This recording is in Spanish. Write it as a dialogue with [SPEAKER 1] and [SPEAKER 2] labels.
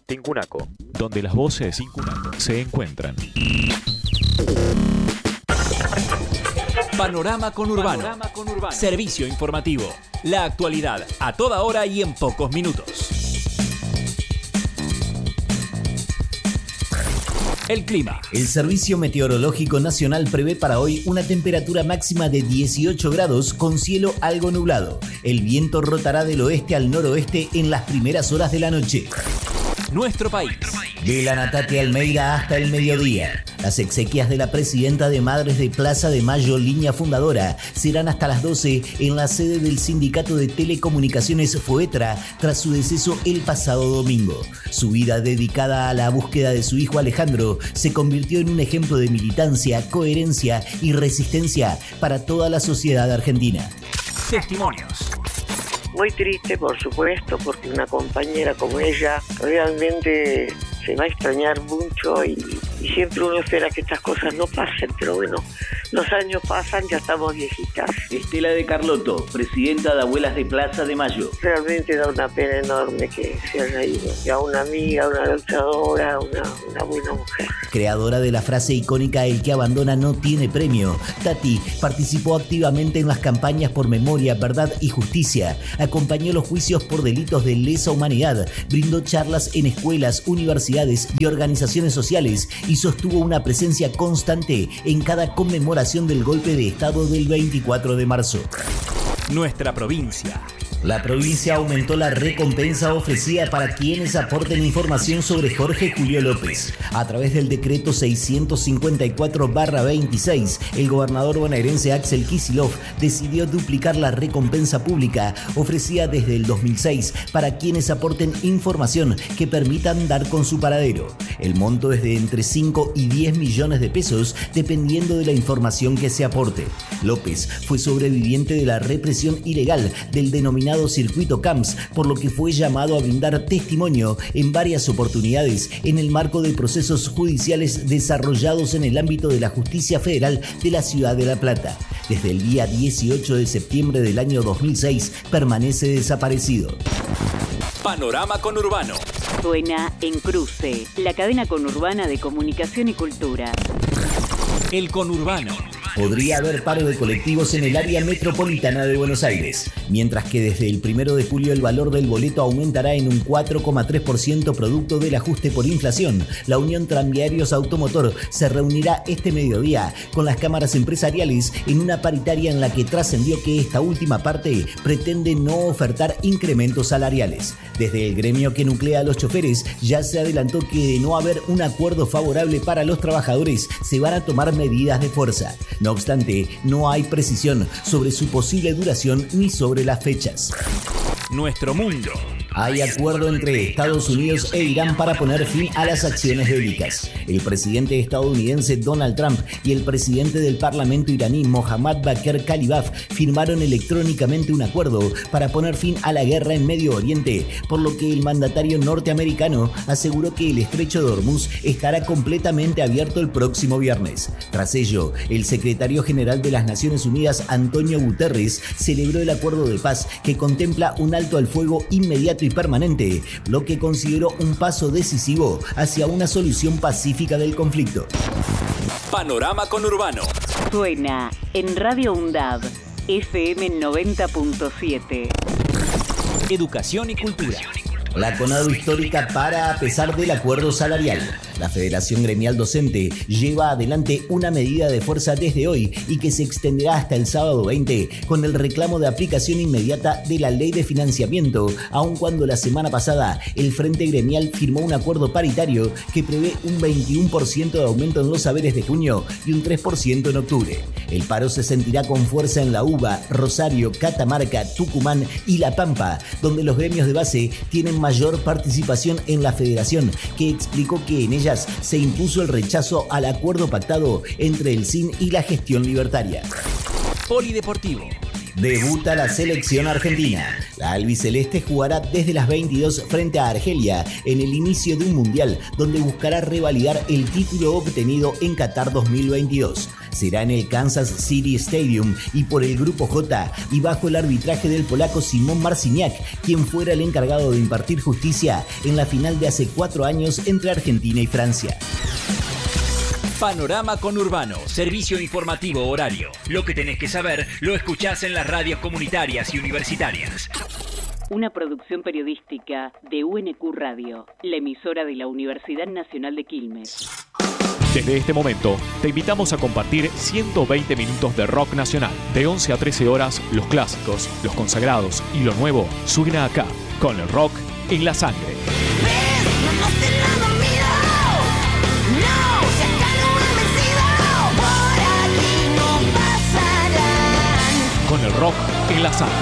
[SPEAKER 1] Tincunaco, donde las voces se encuentran.
[SPEAKER 2] Panorama Conurbano. Servicio informativo. La actualidad a toda hora y en pocos minutos. El clima.
[SPEAKER 3] El Servicio Meteorológico Nacional prevé para hoy una temperatura máxima de 18 grados con cielo algo nublado. El viento rotará del oeste al noroeste en las primeras horas de la noche.
[SPEAKER 2] Nuestro país.
[SPEAKER 3] De la Natalia Almeida hasta el mediodía. Las exequias de la presidenta de Madres de Plaza de Mayo, línea fundadora, serán hasta las 12 en la sede del Sindicato de Telecomunicaciones FOETRA tras su deceso el pasado domingo. Su vida dedicada a la búsqueda de su hijo Alejandro se convirtió en un ejemplo de militancia, coherencia y resistencia para toda la sociedad argentina.
[SPEAKER 2] Testimonios.
[SPEAKER 4] Muy triste, por supuesto, porque una compañera como ella realmente se va a extrañar mucho y siempre uno espera que estas cosas no pasen, pero bueno, los años pasan, ya estamos viejitas.
[SPEAKER 5] Estela de Carlotto, presidenta de Abuelas de Plaza de Mayo.
[SPEAKER 4] Realmente da una pena enorme que se haya ido. Ya una amiga, una luchadora, una buena mujer.
[SPEAKER 3] Creadora de la frase icónica "el que abandona no tiene premio", Tati participó activamente en las campañas por memoria, verdad y justicia, acompañó los juicios por delitos de lesa humanidad, brindó charlas en escuelas, universidades y organizaciones sociales y sostuvo una presencia constante en cada conmemoración del golpe de Estado del 24 de marzo.
[SPEAKER 2] Nuestra provincia.
[SPEAKER 3] La provincia aumentó la recompensa ofrecida para quienes aporten información sobre Jorge Julio López. A través del decreto 654/26, el gobernador bonaerense Axel Kicillof decidió duplicar la recompensa pública ofrecida desde el 2006 para quienes aporten información que permitan dar con su paradero. El monto es de entre 5 y 10 millones de pesos, dependiendo de la información que se aporte. López fue sobreviviente de la represión ilegal del denominado Circuito Camps, por lo que fue llamado a brindar testimonio en varias oportunidades en el marco de procesos judiciales desarrollados en el ámbito de la Justicia Federal de la Ciudad de La Plata. Desde el día 18 de septiembre del año 2006 permanece desaparecido.
[SPEAKER 2] Panorama Conurbano.
[SPEAKER 6] Suena en Cruce, la cadena conurbana de comunicación y cultura.
[SPEAKER 2] El Conurbano.
[SPEAKER 3] Podría haber paro de colectivos en el área metropolitana de Buenos Aires, mientras que desde el 1 de julio el valor del boleto aumentará en un 4,3% producto del ajuste por inflación. La Unión Tranviarios Automotor se reunirá este mediodía con las cámaras empresariales en una paritaria en la que trascendió que esta última parte pretende no ofertar incrementos salariales. Desde el gremio que nuclea a los choferes ya se adelantó que de no haber un acuerdo favorable para los trabajadores se van a tomar medidas de fuerza. No obstante, no hay precisión sobre su posible duración ni sobre las fechas.
[SPEAKER 2] Nuestro mundo.
[SPEAKER 3] Hay acuerdo entre Estados Unidos e Irán para poner fin a las acciones bélicas. El presidente estadounidense Donald Trump y el presidente del Parlamento iraní Mohammad Bagher Khalibaf firmaron electrónicamente un acuerdo para poner fin a la guerra en Medio Oriente, por lo que el mandatario norteamericano aseguró que el estrecho de Hormuz estará completamente abierto el próximo viernes. Tras ello, el secretario general de las Naciones Unidas, Antonio Guterres, celebró el acuerdo de paz que contempla un alto al fuego inmediato y permanente, lo que consideró un paso decisivo hacia una solución pacífica del conflicto.
[SPEAKER 2] Panorama Conurbano.
[SPEAKER 6] Suena en Radio UNDAB, FM 90.7.
[SPEAKER 2] Educación y cultura.
[SPEAKER 3] La CONADO histórica para a pesar del acuerdo salarial. La Federación Gremial Docente lleva adelante una medida de fuerza desde hoy y que se extenderá hasta el sábado 20 con el reclamo de aplicación inmediata de la ley de financiamiento, aun cuando la semana pasada el Frente Gremial firmó un acuerdo paritario que prevé un 21% de aumento en los saberes de junio y un 3% en octubre. El paro se sentirá con fuerza en La UBA, Rosario, Catamarca, Tucumán y La Pampa, donde los gremios de base tienen mayor participación en la federación, que explicó que en ellas se impuso el rechazo al acuerdo pactado entre el CIN y la gestión libertaria.
[SPEAKER 2] Polideportivo.
[SPEAKER 3] Debuta la selección argentina. La albiceleste jugará desde las 22 frente a Argelia en el inicio de un mundial donde buscará revalidar el título obtenido en Qatar 2022. Será en el Kansas City Stadium y por el Grupo J y bajo el arbitraje del polaco Szymon Marciniak, quien fuera el encargado de impartir justicia en la final de hace 4 años entre Argentina y Francia.
[SPEAKER 2] Panorama Conurbano, servicio informativo horario. Lo que tenés que saber lo escuchás en las radios comunitarias y universitarias.
[SPEAKER 6] Una producción periodística de UNQ Radio, la emisora de la Universidad Nacional de Quilmes.
[SPEAKER 1] Desde este momento, te invitamos a compartir 120 minutos de rock nacional. De 11 a 13 horas, los clásicos, los consagrados y lo nuevo suena acá, con el rock en la sangre. Con el rock en la sangre.